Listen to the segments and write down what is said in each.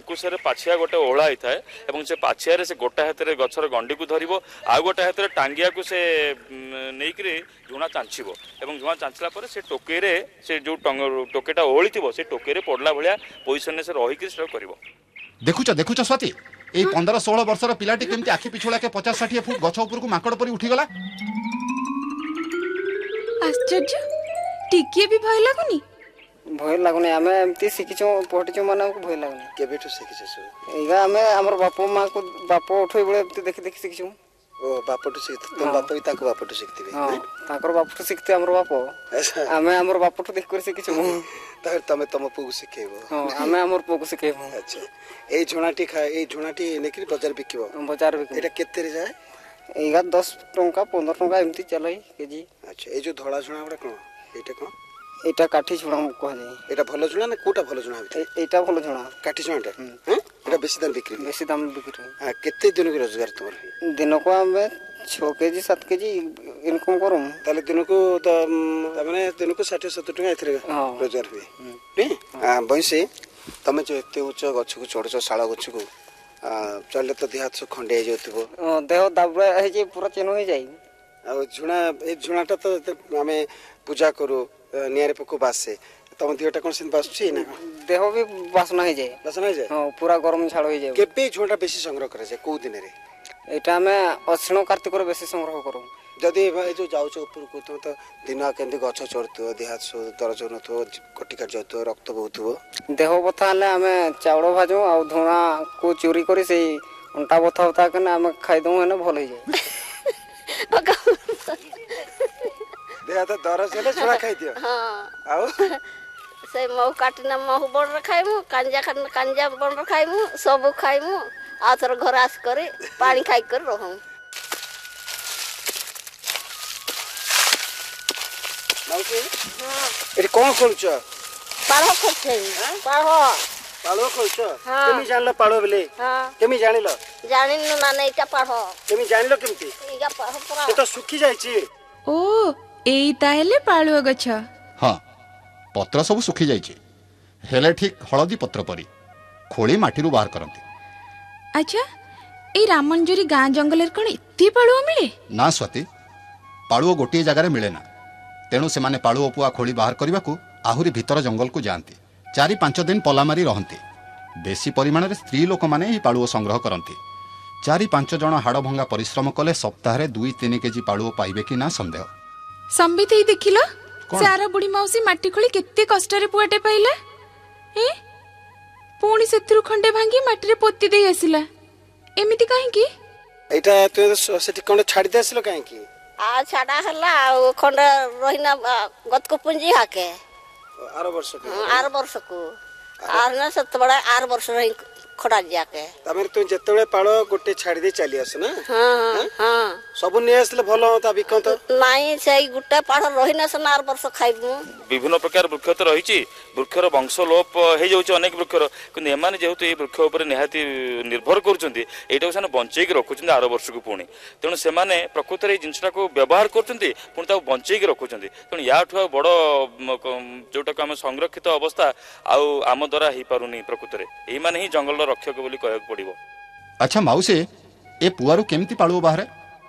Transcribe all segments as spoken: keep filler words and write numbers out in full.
अंकुश पाछिया गोटे ओहला होता है से पाछिया से गोटा हाथ में गचर गंडी को धर आउ गोटे हाथ में टांगिया को से नहीं झुणा चांचब और झुणा चांचला से टोकई से जो टोकेटा ओहली थी से टोकई पड़ला भाया पोजिशन से रहीकि कर देखुच देखुच स्वाति ए पंद्रह सोलह वर्षर पिलाटी केमती आखि पिछुड़ा के पचास षाठी फुट गछ ऊपर को माकड़ परी उठीगला। आश्चर्य टिके भी भय लागुनी भय लागुनी आमे एमती सिकिचो पटिचो माने को भय लागुनी केबेठु सिकिचो सु एगा आमे हमर बापो मां को बापो उठै बळे एमती देखि देखि सिकिचो ओ बापटु सिखत तुम बापो भी ताको बापटु सिखतिबे हां ताकर बापटु सिखते हमर बापो आमे हमर बापटु देख कर सिकिचो तार तमे तम पुगु सिखेबो हां आमे हमर पुगु सिखेबो। अच्छा ए झुणाटी खा ए झुणाटी नेकरी बाजार बिकिबो बाजार बिकिबो एटा केते रे जाय एगा दस टंका पंद्रह टंका एमती चलै केजी। अच्छा ए जो धोळा झुणा गुडा कोन एटा कोन एटा काठी झुणा कह जाय एटा भलो झुणा ना कोटा भलो झुणा एटा भलो झुणा काठी झुणाटा हैं एटा बेसी दाम बिक्री बेसी दाम बिक्री हां केते दिन के रोजगार तुमर दिन को हम छह केजी सात केजी इनकम करूं ताले दिन को माने दिन को साठ सत्तर टका एथरे रोजगार हुए नहीं हां बंसी तमे जो एते उच्च गछ को छोड़ छो शाला गछ को चले तो देह हाथ खंडे हो जातबो देह दाबरा हे जे पूरा चेनो हो जाई आ झुणा ए झुणाटा तो हमें पूजा करू नियारे पको बासे तम देहटा कोन सिन बासछि ना देह भी बासना हो जाए बासना हो जाए हां पूरा गरम झाड़ हो जाए केबे झुणा बेसी संग्रह करे जे को दिन रे एटा में अश्विन कार्तिक रो बेसी संग्रह करू जदी ए जो जाउछ ऊपर को तो तो दिन केंदी गछ चोरतो देह हाथ सो दरज नथो कटी काट जातो रक्त बहुतबो देह बथा हले हमें चावल भाजो आ धुणा को चोरी करी से अंटा बथा होता के ना हम खाइ दऊ है भल हो जाए देह तो दरज ले छुड़ा खाइ दियो हां आउ से महु काटना महु बड़ खाइमु कांजा कांजा बड़ खाइमु सब खाइमु आ थोर घर आस करे पानी खाइ कर रहू माउसी हां एरी कोन खोलछ पाळो खोलछे पाळो पाळो खोलछ केमी जानलो पाळो बेले हां केमी जानिलो जानिनु ना नैटा पाळो केमी जानिलो केमती इगा पाळो पूरा ए तो सुखी जाईची ओ एई ताहेले पाळुआ गछ हां पत्र सब सुखी जाईची हेले ठीक हळदी पत्र परी खोली माटीरू बाहर करंती। अच्छा ए रामंजरी गां जंगल कोन इत्ती पाळुआ मिले ना स्वाति पाळुआ गोटे जगह रे मिले ना तेणु से माने पाळुआ पुआ खोली बाहर करने को आहुरी भीतर जंगल को जाती चारि पांच दिन पला मारी रहती बेसी परिमाण में स्त्री लोक माने ही पाळुआ संग्रह करती चारि पांच जन हाड़ भंगा परिश्रम कले सप्ताह दुई तीन केजी पाळुआ पाइबे कि ना संदेह संबित ही देखिलो सारा बुढ़ी मौसी माटी खोली केते कष्ट रे पुआटे पाइला ए पुणी सेथुरु खंडे भांगी माटी रे पोती दे आसिला एमिति काहे की एटा तो सेठी कोन छाडी दे आसिलो काहे की आ छाड़ा हला खंड रहिना गत को पुंजी हाके आर वर्ष को आर वर्ष को आर ना सत बड़ा आर वर्ष रही खड़ा जाके तमेर तू जतबे पाळो गोटे छाडी दे चली आस ना हां हां सब ने आसले भलो होता बिकंत नाही सेई गुटे पाड़ रहिना सना आर वर्ष खाइबु विभिन्न प्रकार वृक्ष तो रही वृक्षर वंश लोप हो जाऊँ अनेक वृक्षर कि एमाने जेहेतु ये वृक्ष उपर निहाती निर्भर करुँच एटा से बंचेक रखुच्च आर वर्ष को पुणी तेणु से प्रकृत में जिनटा को व्यवहार कर बंचेक रखुच्च तेणु या बड़ जोटा आम संरक्षित अवस्था आम द्वारा हो पारुनी प्रकृत में यही ही जंगल रक्षक बोली कह पड़ो। अच्छा माउसी ए पुआरु केमती पाळुआ बाहर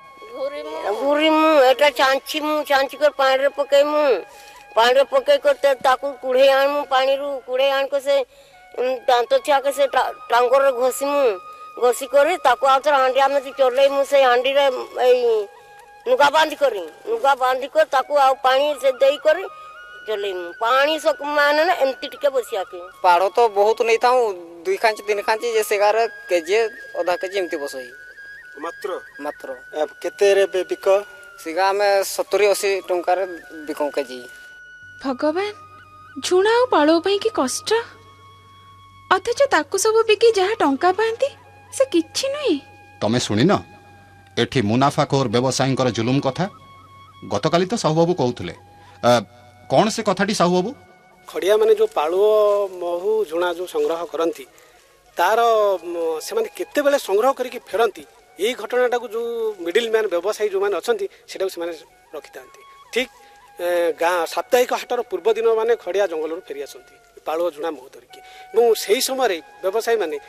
गुरी मु एटा चांची मु चांची कर पानी रे पके मु पानी रे पके कर ताकू कुढ़े आन मु पानी रु कुढ़े आन को से दांत छा के से टांगर रे घोसी मु घोसी करे ताकू आतर हांडिया में चोरले मु से हांडी रे ए नुगा बांधी करी नुगा बांधी कर ताकू आ पानी से देई करी चले मु पानी सक माने ना एंती टिके बसिया के पाड़ो तो बहुत नहीं था दुई खांची तीन खांची जैसे गार केजी आधा केजी एमती बसई मात्र मात्र अब केते रे बिक सिगा में सत्तरी अस्सी टंका रे बिकौ केजी। भगवान झुणा और पाळो पई की कष्ट अथच ताकू सब बिकी जहा टंका पांती से किछि नहीं तमे सुनी न एठी मुनाफाखोर व्यवसायींकर जुलुम कथा गतकाली तो साहू बाबू कहउथले कौन से कथाटी साहू बाबू खड़िया माने जो पाळुओ महु झुणा जो संग्रह करंती तार से माने केते बेले संग्रह करके फेरंती यही घटनाटा को जो मिडिल मैन व्यवसायी जो माने अछंती सेटा से माने रखितांती ठीक गाँ साप्ताहिक हाटर पूर्व दिन माने खड़िया जंगल फेरी आसती पाळुओ झुणा महु धरिकी से समय व्यवसायी माने